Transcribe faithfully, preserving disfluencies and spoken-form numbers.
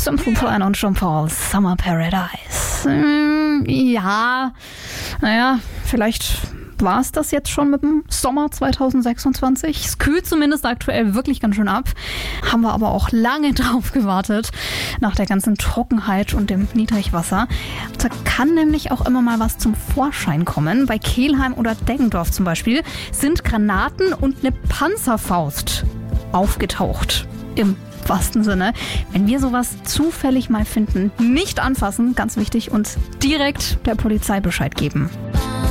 Simple Plan und Jean Paul, Summer Paradise. Hm, ja, naja, vielleicht war es das jetzt schon mit dem Sommer zwanzig sechsundzwanzig. Es kühlt zumindest aktuell wirklich ganz schön ab. Haben wir aber auch lange drauf gewartet, nach der ganzen Trockenheit und dem Niedrigwasser. Da kann nämlich auch immer mal was zum Vorschein kommen. Bei Kelheim oder Deggendorf zum Beispiel sind Granaten und eine Panzerfaust aufgetaucht. Im wahrsten Sinne. Wenn wir sowas zufällig mal finden, nicht anfassen, ganz wichtig, und direkt der Polizei Bescheid geben.